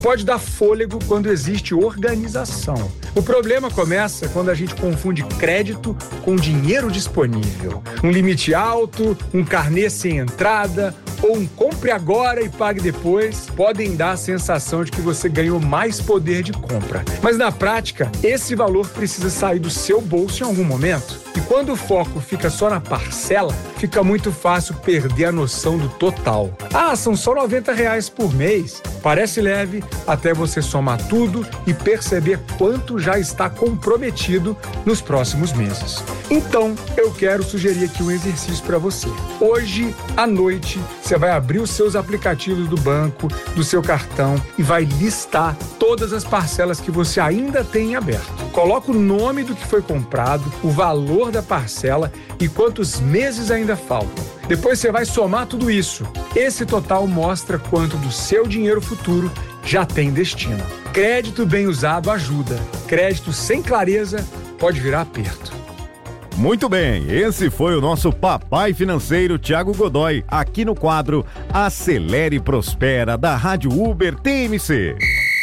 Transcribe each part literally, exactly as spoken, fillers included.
pode dar fôlego quando existe organização. O problema começa quando a gente confunde crédito com dinheiro disponível. Um limite alto, um carnê sem entrada ou um compre agora e pague depois podem dar a sensação de que você ganhou mais poder de compra. Mas na prática, esse valor precisa sair do seu bolso em algum momento. E quando o foco fica só na parcela, fica muito fácil perder a noção do total. Ah, são só noventa reais por mês. Parece leve até você somar tudo e perceber quanto já está comprometido nos próximos meses. Então, eu quero sugerir aqui um exercício para você. Hoje, à noite, você vai abrir os seus aplicativos do banco, do seu cartão e vai listar todas as parcelas que você ainda tem em aberto. Coloca o nome do que foi comprado, o valor da parcela e quantos meses ainda faltam. Depois você vai somar tudo isso. Esse total mostra quanto do seu dinheiro futuro já tem destino. Crédito bem usado ajuda. Crédito sem clareza pode virar aperto. Muito bem, esse foi o nosso papai financeiro Thiago Godoy, aqui no quadro Acelere e Prospera, da Rádio Uber T M C.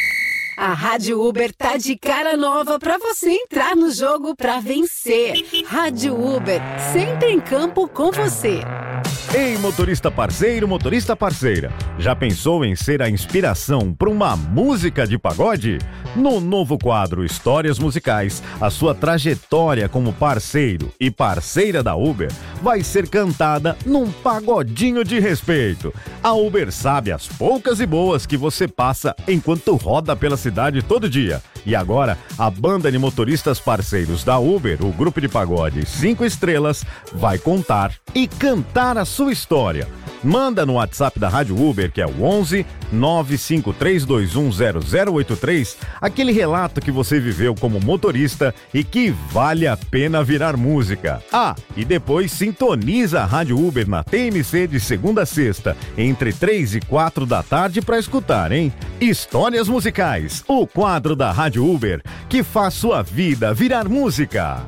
A Rádio Uber tá de cara nova pra você entrar no jogo pra vencer. Rádio Uber, sempre em campo com você. Ei, motorista parceiro, motorista parceira, já pensou em ser a inspiração para uma música de pagode? No novo quadro Histórias Musicais, a sua trajetória como parceiro e parceira da Uber vai ser cantada num pagodinho de respeito. A Uber sabe as poucas e boas que você passa enquanto roda pela cidade todo dia. E agora, a banda de motoristas parceiros da Uber, o grupo de pagode Cinco Estrelas, vai contar e cantar a sua história. Manda no WhatsApp da Rádio Uber, que é o onze nove cinco três dois um zero zero oito três, aquele relato que você viveu como motorista e que vale a pena virar música. Ah, e depois sintoniza a Rádio Uber na T M C de segunda a sexta, entre três e quatro da tarde para escutar, hein? Histórias Musicais, o quadro da Rádio Uber que faz sua vida virar música.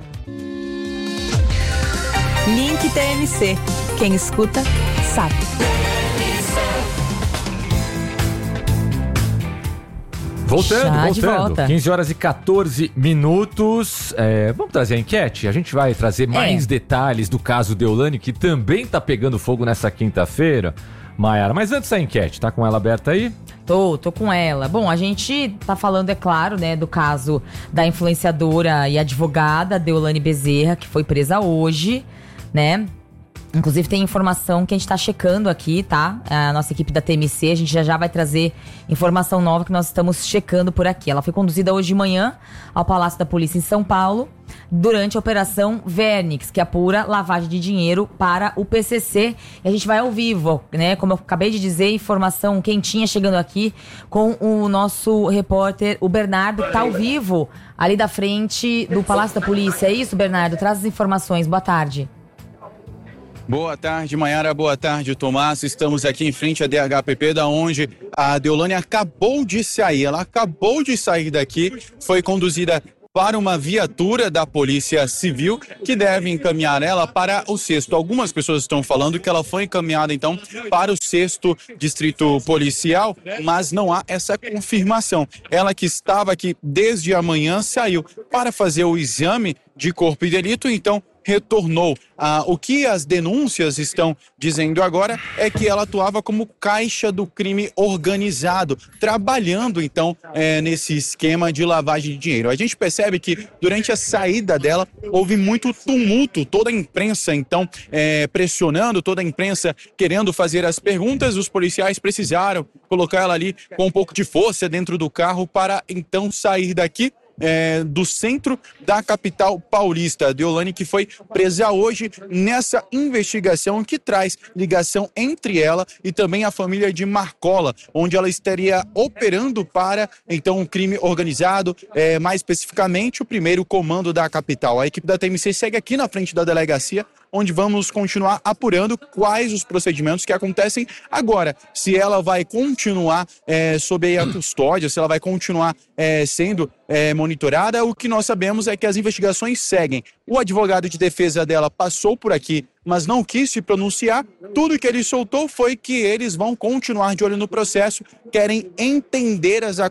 Link T M C. Quem escuta, sabe. Voltando, Já voltando. de volta. quinze horas e quatorze minutos. É, vamos trazer a enquete? A gente vai trazer mais É. detalhes do caso Deolane, que também tá pegando fogo nessa quinta-feira. Maiara, mas antes da enquete, tá com ela aberta aí? Tô, tô com ela. Bom, a gente tá falando, é claro, né, do caso da influenciadora e advogada Deolane Bezerra, que foi presa hoje, né? Inclusive tem informação que a gente tá checando aqui, tá? A nossa equipe da T M C, a gente já já vai trazer informação nova que nós estamos checando por aqui. Ela foi conduzida hoje de manhã ao Palácio da Polícia em São Paulo, durante a Operação Vernix, que apura lavagem de dinheiro para o P C C. E a gente vai ao vivo, né? Como eu acabei de dizer, informação quentinha chegando aqui com o nosso repórter, o Bernardo, que tá ao vivo ali da frente do Palácio da Polícia. É isso, Bernardo? Traz as informações. Boa tarde. Boa tarde, Maiara. Boa tarde, Tomás. Estamos aqui em frente à D H P P, da onde a Deolane acabou de sair. Ela acabou de sair daqui, foi conduzida para uma viatura da Polícia Civil, que deve encaminhar ela para o sexto. Algumas pessoas estão falando que ela foi encaminhada, então, para o sexto Distrito Policial, mas não há essa confirmação. Ela, que estava aqui desde a manhã, saiu para fazer o exame de corpo e delito, então retornou. Ah, o que as denúncias estão dizendo agora é que ela atuava como caixa do crime organizado, trabalhando então é, nesse esquema de lavagem de dinheiro. A gente percebe que durante a saída dela houve muito tumulto, toda a imprensa então é, pressionando, toda a imprensa querendo fazer as perguntas. Os policiais precisaram colocar ela ali com um pouco de força dentro do carro para então sair daqui. É, do centro da capital paulista. Deolane, que foi presa hoje nessa investigação que traz ligação entre ela e também a família de Marcola, onde ela estaria operando para então um crime organizado, é, mais especificamente o primeiro comando da capital. A equipe da T M C segue aqui na frente da delegacia onde vamos continuar apurando quais os procedimentos que acontecem agora. Se ela vai continuar é, sob a custódia, se ela vai continuar é, sendo é, monitorada, o que nós sabemos é que as investigações seguem. O advogado de defesa dela passou por aqui, mas não quis se pronunciar. Tudo que ele soltou foi que eles vão continuar de olho no processo, querem entender as